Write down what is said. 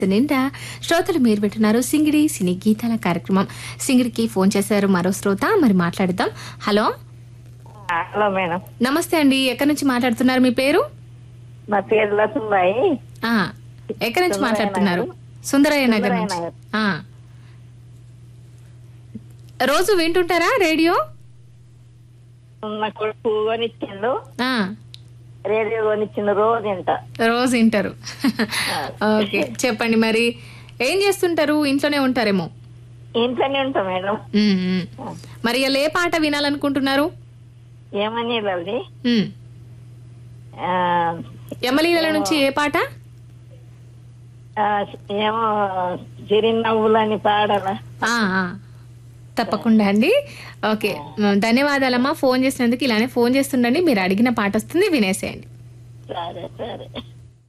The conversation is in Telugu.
నిండా శ్రోతలు మీరు వింటున్నారు సింగిడి సినీ గీతాల కార్యక్రమం. సింగిడికి ఫోన్ చేశారు మరో శ్రోత, మరి మాట్లాడిద్దాం. హలో హలో మేడం, నమస్తే అండి, ఎక్కడి నుంచి మాట్లాడుతున్నారు? మీ పేరు? నా పేరు లక్ష్మీబాయి. ఆ ఎక్కడి నుంచి మాట్లాడుతున్నారు? సుందరయ్య నగర్ నుంచి. ఆ రోజు వింటుంటారా రేడియో? నా కొడుకు కొనిచ్చిండు, ఆ రేడియో కొనిచ్చిండు, రోజు వింటా. రోజు వింటారు. ఓకే, చెప్పండి మరి ఏం చేస్తుంటారు? ఇంట్లోనే ఉంటారేమో. ఇంట్లోనే ఉంటా మేడం. మరి ఇలా ఏ పాట వినాలనుకుంటున్నారు? ఏమని అది యమలీల నుంచి ఏ పాట? ఏమో చిరునవ్వులని పాడాలా? ఆ, ఆ. తప్పకుండా అండి. ఓకే, ధన్యవాదాలమ్మా ఫోన్ చేసినందుకు. ఇలానే ఫోన్ చేస్తుండండి, మీరు అడిగిన పాట వస్తుంది, వినేసేయండి. సరే సరే.